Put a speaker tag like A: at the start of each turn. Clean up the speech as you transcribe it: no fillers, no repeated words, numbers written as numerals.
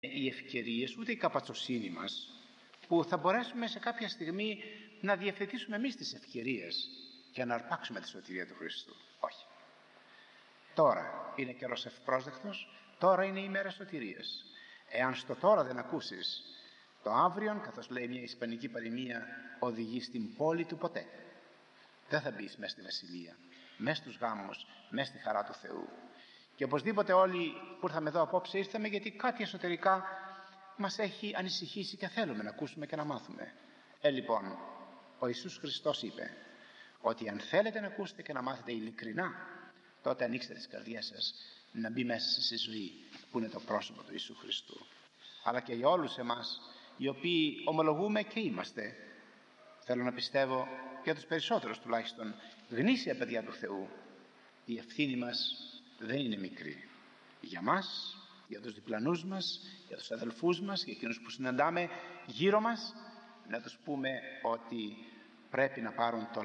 A: οι ευκαιρίες, ούτε η καπατσοσύνη μας, που θα μπορέσουμε σε κάποια στιγμή να διευθετήσουμε εμείς τις ευκαιρίες και να αρπάξουμε τη σωτηρία του Χριστού. Όχι. Τώρα είναι καιρός ευπρόσδεκτος, τώρα είναι η ημέρα σωτηρίας. Εάν στο τώρα δεν ακούσεις, το αύριον, καθώς λέει μια ισπανική παροιμία, οδηγεί στην πόλη του ποτέ. Δεν θα μπεις μέσα στη βασιλεία, μέσα στους γάμους, μέσα στη χαρά του Θεού. Και οπωσδήποτε όλοι που ήρθαμε εδώ απόψε ήρθαμε γιατί κάτι εσωτερικά μας έχει ανησυχήσει και θέλουμε να ακούσουμε και να μάθουμε. Λοιπόν, ο Ιησούς Χριστός είπε ότι αν θέλετε να ακούσετε και να μάθετε ειλικρινά, τότε ανοίξτε τις καρδιές σας να μπει μέσα στη ζωή που είναι το πρόσωπο του Ιησού Χριστού. Αλλά και για όλους εμάς οι οποίοι ομολογούμε και είμαστε, θέλω να πιστεύω για τους περισσότερους τουλάχιστον, γνήσια παιδιά του Θεού, η ευθύνη μας δεν είναι μικρή. Για μας, για τους διπλανούς μας, για τους αδελφούς μας, για εκείνους που συναντάμε γύρω μας, να τους πούμε ότι πρέπει να πάρουν το